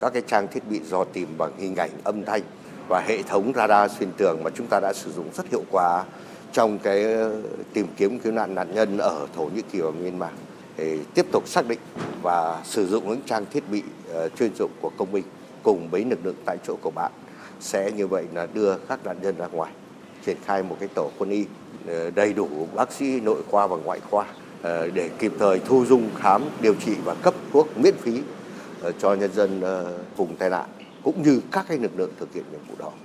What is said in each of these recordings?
Các cái trang thiết bị dò tìm bằng hình ảnh, âm thanh và hệ thống radar xuyên tường mà chúng ta đã sử dụng rất hiệu quả trong cái tìm kiếm cứu nạn nạn nhân ở Thổ Nhĩ Kỳ và Myanmar, để tiếp tục xác định và sử dụng những trang thiết bị chuyên dụng của công binh cùng với lực lượng tại chỗ của bạn sẽ như vậy là đưa các nạn nhân ra ngoài, triển khai một cái tổ quân y đầy đủ bác sĩ nội khoa và ngoại khoa để kịp thời thu dung khám điều trị và cấp thuốc miễn phí cho nhân dân vùng tai nạn cũng như các cái lực lượng thực hiện nhiệm vụ đó.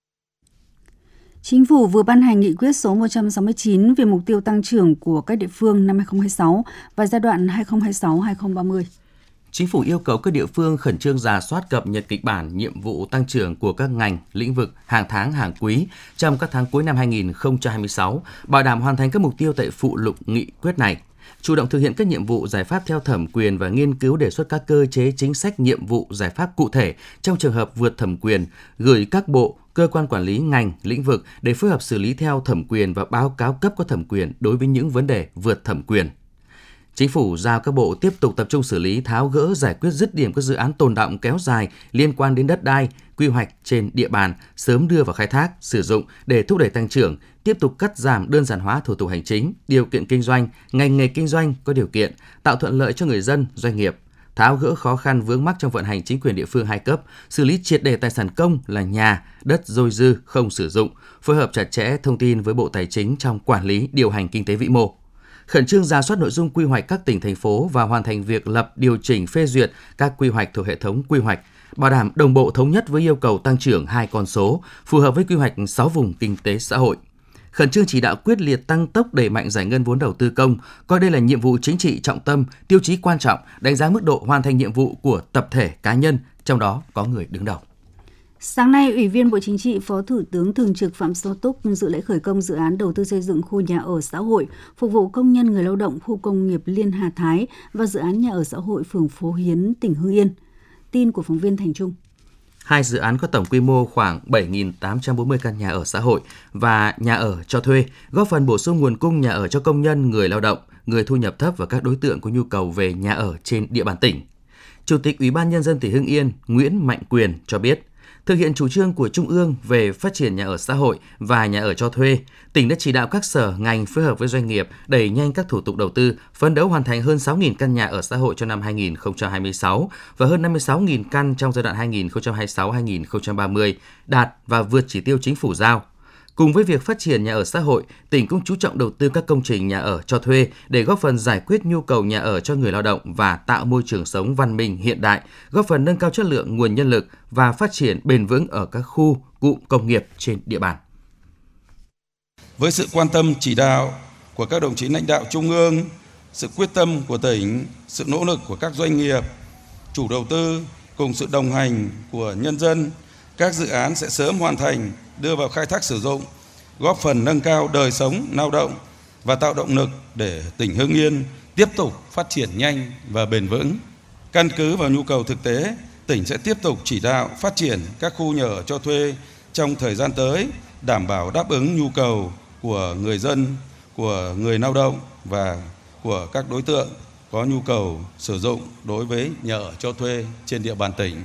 Chính phủ vừa ban hành nghị quyết số 169 về mục tiêu tăng trưởng của các địa phương năm 2026 và giai đoạn 2026-2030. Chính phủ yêu cầu các địa phương khẩn trương rà soát cập nhật kịch bản nhiệm vụ tăng trưởng của các ngành, lĩnh vực, hàng tháng, hàng quý trong các tháng cuối năm 2026, bảo đảm hoàn thành các mục tiêu tại phụ lục nghị quyết này. Chủ động thực hiện các nhiệm vụ giải pháp theo thẩm quyền và nghiên cứu đề xuất các cơ chế chính sách nhiệm vụ giải pháp cụ thể trong trường hợp vượt thẩm quyền, gửi các bộ, cơ quan quản lý ngành, lĩnh vực để phối hợp xử lý theo thẩm quyền và báo cáo cấp có thẩm quyền đối với những vấn đề vượt thẩm quyền. Chính phủ giao các bộ tiếp tục tập trung xử lý, tháo gỡ, giải quyết dứt điểm các dự án tồn đọng kéo dài liên quan đến đất đai, quy hoạch trên địa bàn, sớm đưa vào khai thác, sử dụng để thúc đẩy tăng trưởng, tiếp tục cắt giảm đơn giản hóa thủ tục hành chính, điều kiện kinh doanh, ngành nghề kinh doanh có điều kiện, tạo thuận lợi cho người dân, doanh nghiệp, tháo gỡ khó khăn vướng mắc trong vận hành chính quyền địa phương hai cấp, xử lý triệt để tài sản công là nhà, đất dôi dư không sử dụng, phối hợp chặt chẽ thông tin với Bộ Tài chính trong quản lý điều hành kinh tế vĩ mô. Khẩn trương rà soát nội dung quy hoạch các tỉnh, thành phố và hoàn thành việc lập, điều chỉnh, phê duyệt các quy hoạch thuộc hệ thống quy hoạch, bảo đảm đồng bộ thống nhất với yêu cầu tăng trưởng 2 con số, phù hợp với quy hoạch 6 vùng kinh tế xã hội. Khẩn trương chỉ đạo quyết liệt tăng tốc đẩy mạnh giải ngân vốn đầu tư công, coi đây là nhiệm vụ chính trị trọng tâm, tiêu chí quan trọng, đánh giá mức độ hoàn thành nhiệm vụ của tập thể cá nhân, trong đó có người đứng đầu. Sáng nay, Ủy viên Bộ Chính trị, Phó Thủ tướng Thường trực Phạm Xuân Túc dự lễ khởi công dự án đầu tư xây dựng khu nhà ở xã hội phục vụ công nhân người lao động khu công nghiệp Liên Hà Thái và dự án nhà ở xã hội phường Phố Hiến, tỉnh Hưng Yên. Tin của phóng viên Thành Trung. Hai dự án có tổng quy mô khoảng 7.840 căn nhà ở xã hội và nhà ở cho thuê, góp phần bổ sung nguồn cung nhà ở cho công nhân, người lao động, người thu nhập thấp và các đối tượng có nhu cầu về nhà ở trên địa bàn tỉnh. Chủ tịch Ủy ban Nhân dân tỉnh Hưng Yên Nguyễn Mạnh Quyền cho biết, thực hiện chủ trương của Trung ương về phát triển nhà ở xã hội và nhà ở cho thuê, tỉnh đã chỉ đạo các sở, ngành phối hợp với doanh nghiệp đẩy nhanh các thủ tục đầu tư, phấn đấu hoàn thành hơn 6.000 căn nhà ở xã hội cho năm 2026 và hơn 56.000 căn trong giai đoạn 2026-2030, đạt và vượt chỉ tiêu chính phủ giao. Cùng với việc phát triển nhà ở xã hội, tỉnh cũng chú trọng đầu tư các công trình nhà ở cho thuê để góp phần giải quyết nhu cầu nhà ở cho người lao động và tạo môi trường sống văn minh hiện đại, góp phần nâng cao chất lượng nguồn nhân lực và phát triển bền vững ở các khu, cụm công nghiệp trên địa bàn. Với sự quan tâm chỉ đạo của các đồng chí lãnh đạo trung ương, sự quyết tâm của tỉnh, sự nỗ lực của các doanh nghiệp, chủ đầu tư cùng sự đồng hành của nhân dân, các dự án sẽ sớm hoàn thành, đưa vào khai thác sử dụng, góp phần nâng cao đời sống lao động và tạo động lực để tỉnh Hưng Yên tiếp tục phát triển nhanh và bền vững. Căn cứ vào nhu cầu thực tế, tỉnh sẽ tiếp tục chỉ đạo phát triển các khu nhà ở cho thuê trong thời gian tới, đảm bảo đáp ứng nhu cầu của người dân, của người lao động và của các đối tượng có nhu cầu sử dụng đối với nhà ở cho thuê trên địa bàn tỉnh.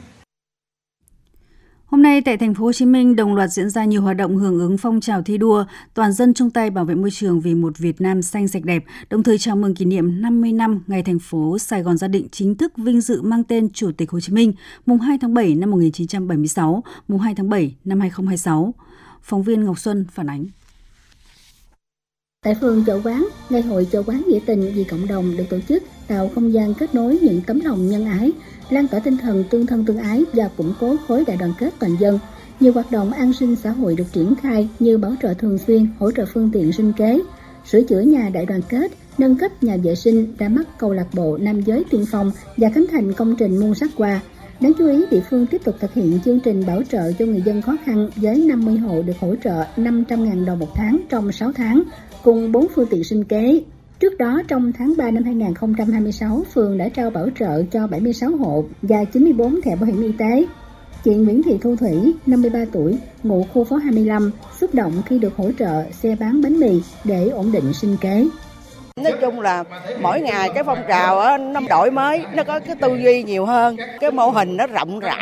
Hôm nay tại thành phố Hồ Chí Minh đồng loạt diễn ra nhiều hoạt động hưởng ứng phong trào thi đua toàn dân chung tay bảo vệ môi trường vì một Việt Nam xanh sạch đẹp, đồng thời chào mừng kỷ niệm 50 năm ngày thành phố Sài Gòn Gia Định chính thức vinh dự mang tên Chủ tịch Hồ Chí Minh, mùng 2 tháng 7 năm 1976, mùng 2 tháng 7 năm 2026. Phóng viên Ngọc Xuân phản ánh. Tại phường Chợ Quán, ngày hội Chợ Quán nghĩa tình vì cộng đồng được tổ chức tạo không gian kết nối những tấm lòng nhân ái, lan tỏa tinh thần tương thân tương ái và củng cố khối đại đoàn kết toàn dân. Nhiều hoạt động an sinh xã hội được triển khai như bảo trợ thường xuyên, hỗ trợ phương tiện sinh kế, sửa chữa nhà đại đoàn kết, nâng cấp nhà vệ sinh, ra mắt câu lạc bộ nam giới tiên phong và khánh thành công trình muôn sắc hoa. Đáng chú ý, địa phương tiếp tục thực hiện chương trình bảo trợ cho người dân khó khăn với 50 hộ được hỗ trợ 500.000 đồng một tháng trong 6 tháng, cùng 4 phương tiện sinh kế. Trước đó, trong tháng 3 năm 2026, phường đã trao bảo trợ cho 76 hộ và 94 thẻ bảo hiểm y tế. Chị Nguyễn Thị Thu Thủy, 53 tuổi, ngụ khu phố 25, xúc động khi được hỗ trợ xe bán bánh mì để ổn định sinh kế. Nói chung là mỗi ngày cái phong trào nó đổi mới, nó có cái tư duy nhiều hơn, cái mô hình nó rộng rãi.